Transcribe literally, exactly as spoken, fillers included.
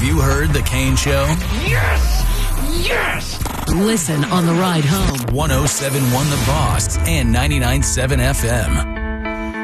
Have you heard The Kane Show? Yes! Yes! Listen on the ride home. one oh seven point one The Boss and ninety-nine point seven F M.